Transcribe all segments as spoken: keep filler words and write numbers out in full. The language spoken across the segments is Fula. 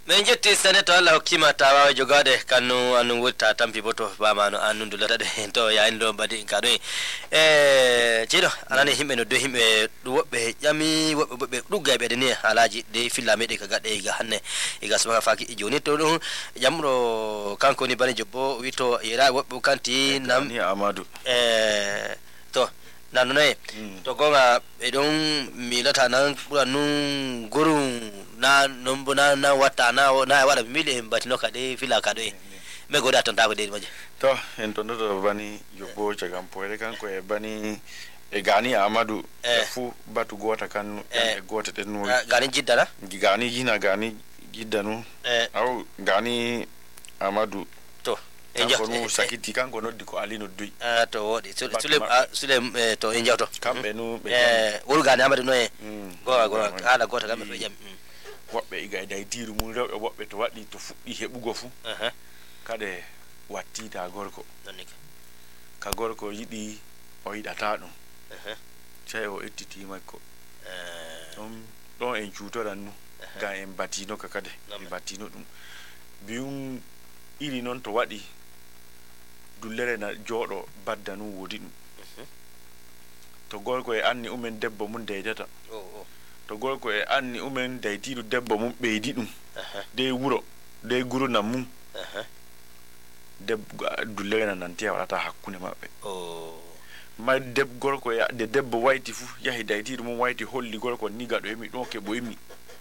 men jetti senator Allah hokkima tawa jogade kanu anu wutta tampi boto bamano anu dulata de to ya endo badi kado e jido anani himbe no do himbe wobbe jami wobbe dugga be de alaji de filla mede ka gadde ga hanne e ga sma faki joni to dum jamro kanko ni bani jobbo wito ira wobbe kanti nam ni Amadou eh to nanu ne to gonga e don milata nan nun gurun na nombo na na wata na na wala mili batino kade fila kade me goda ton tago de maje to en ton do bani yobbo chagam poere kan ko e bani e gani Amadou e fu batu gota kan e gota de no gani jidda na gani jina gani jidda no aw gani Amadou to en ko sakiti kan ko noddi ko ali noddi ah to wodi sule sule to en jawto kambe no be eh wol gani Amadou no e go go ala gota kambe to jam wobbe iga day diru mun rewbe wobbe to wadi to fuddi hebugo fu aha kade watti ta gorko donika ka gorko yidi o yidata dum aha cey o ettiti makko eh dum don en juuto dannu ga en batino ka kade en batino dum bium iri non to wadi dullere na jodo baddanu wodi dum to gorko e anni umen debbo mun deydata o o to gorko e anni umen daytidu debbo mum beedi dum de wuro de guru na mum deb dullere na nanti wala ta hakkune mabbe o ma deb gorko e de debbo wayti fu yahi daytidu mum wayti holli gorko ni gado emi don ke boymi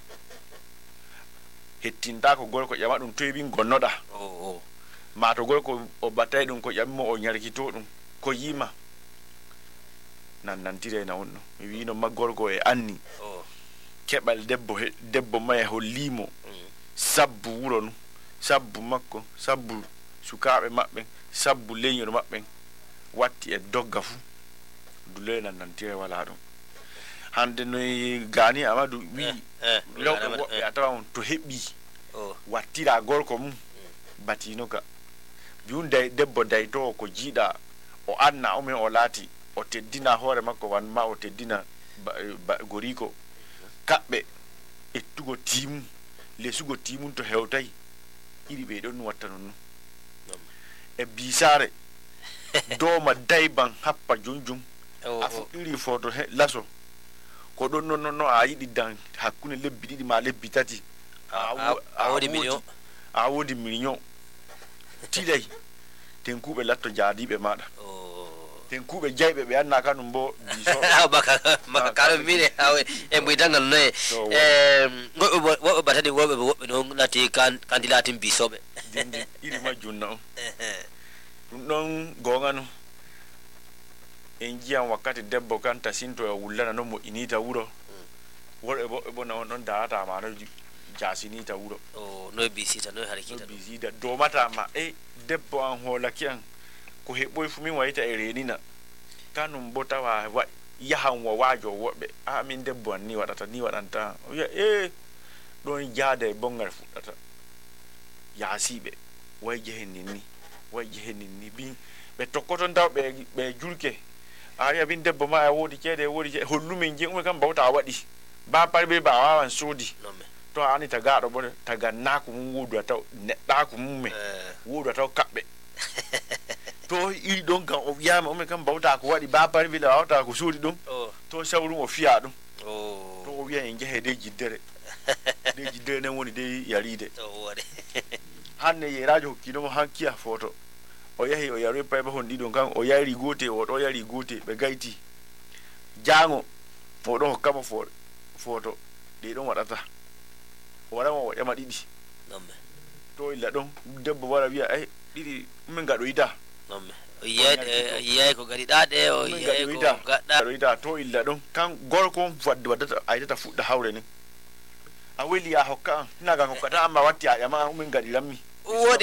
hettinta ko gorko yama dum toybi gonnoda o o ma to gorko o batay dum ko yammo o nyarkito dum ko yima nan nantire na wonno mi wi no magorko e anni o kebal debbo debbo may hollimo sabbu wuro no sabbu makko sabbu sukaabe mabbe sabbu leñol mabbe watti e dogga fu dule nan nantire wala dum hande no gani Amadou wi lawbe wobbe atawa to hebbi o wattira gorko mum batino ka biunde debbo dayto ko jida o anna o men o lati o teddina hore makko wan ma o teddina goriko kabbe ettugo timu lesugo timu to hewtay iri be don watta non e bisare do ma dayban happa junjum afu iri foto he laso ko don non non a yidi dan hakune lebbi didi ma lebbi tati a wodi million a wodi million tilay ten kube latto jaadibe mada ten kube jaybe be anna kanum bo biso baka maka karo mine awe e mbidangal no e ngobbe wobbe batadi wobbe wobbe no lati kan kandidatin bisobe dindi iri majunna on dum don gongano en jiyan wakati debbo kan tasinto e wullana no mo inita wuro worbe bo bo non daata ma no jasinita wuro o no bisita no harikita no bisida do mata ma e debbo an hola kian ko heboy fu min wayta e renina kanum botawa wa yahan wa wajo wobbe a min debbo an ni wadata ni wadanta ya e don jaade bongal fudata yasibe way jehenni ni way jehenni ni bi be tokkoto ndaw be be julke ari abin debbo ma e wodi cede wodi hollumen je um kam bawta wadi ba parbe ba wawan sodi to ani taga do bo taga naku mum wodu taw nedda ku mum me wodu taw kabbe to i don kan o yama o kan bawta ko wadi ba parbe la wawta ko sodi dum to sawru o fiya dum to o wiya en jehe de jiddere de jiddere ne woni de yaride to wori hanne ye radio kino mo hankiya foto o yahi o yari pay ba hondi don kan o yari gote o do yari gote be gaiti jango o do hokkama foto foto de don wadata wala mo e ma didi nomme to illa don debbo wala wiya ay didi min gado ida nomme yiyade yiyay ko gadi dade o yiyay ko gadda ida to illa don kan gorko wadda wadata aydata fudda hawre ni a weli ya hokka ina ga hokkata amma watti a yama min gadi lammi